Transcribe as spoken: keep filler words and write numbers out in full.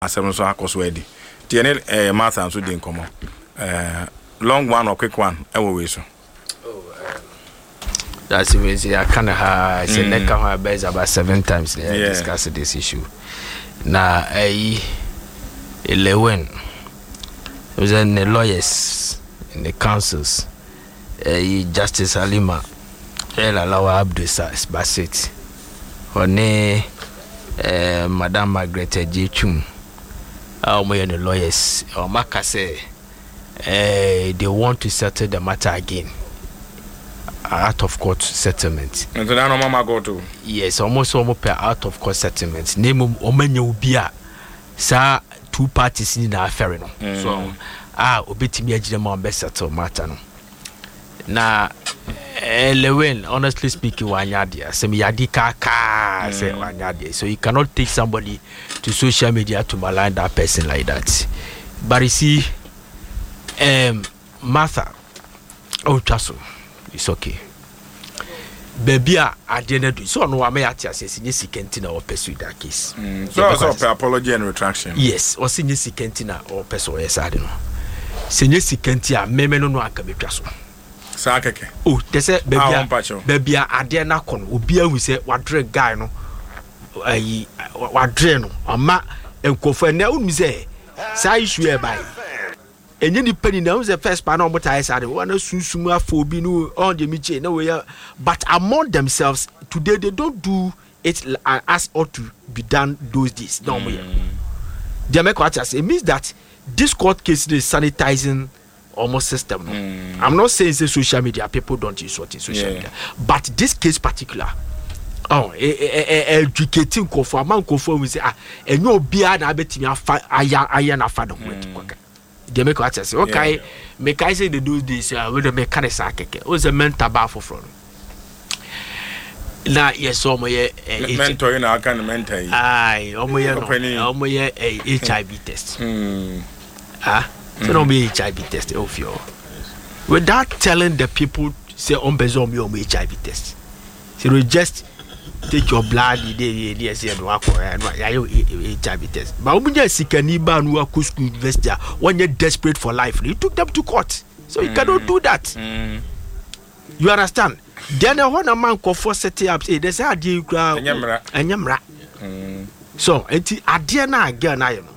asem so akoso edi tie ne eh Martha so dey nkomo eh long one or quick one e wo we so. That's easy. I kind of have said that come about seven times they yeah. discussed this issue. Now, I eleven. It was in the lawyers, in the councils. Uh, Justice Halima, El Alawa Abdul Basit, Hone, uh, Madame Margaret J. Chum. How many the lawyers? Or Maka say, uh, they want to settle the matter again. Out of court settlement. And so now mama go to. Yes, almost almost per out of court settlement. Name omanya ubia. Sa two parties in affair no. Mm. So ah obetimi agire ma be settle matter no. Na eleven honestly speaking wanyade say me yadi ka ka say wanyade. So you cannot take somebody to social media to malign that person like that. But you see um Martha oh chaso it's okay. Baby, I didn't do so. No, I may have said, yes, you can't or pursue that case. Mm. So, yeah, so apology and retraction. Yes, or senior Sikentina or Peso, yes, I don't know. Senior Sikentia, Memeno, no, I can be just. Sakake. Oh, they said, baby, baby, I dare not con, Ubia, we say, what dread guy, no, what dread, or ma, and Kofa, now, me say, say, you by. And any penny now is the first panel, but I said, one of Susuma for Binu on the Miche, no way. But among themselves, today they don't do it as ought to be done those days. No way. The American it means that this court case is sanitizing almost system. No? Mm. I'm not saying it's social media, people don't use what in social yeah. media. But this case particular, oh, educating for a man conform with ah, and no beer na betting I am a fan of it. They make what I say, okay, yeah. Make I say they do this uh, with the mechanics. It was a mental bar for front. Now, yes, so my mentor in our kind of mentor. Aye, oh, my, oh, my H I V test. Ah, so don't be H I V test of you. Without telling the people, say, on Bezom, your H I V test. So we just take your blood, the day, and walk and H I V test. But when you see Kaniba and Waku School University, when you're desperate for life, you took them to court. So you mm. cannot do that. Mm. You understand? Then a one man called for setting up, say, there's a deal crowd and Yamra. So, it's a dear now again. I am.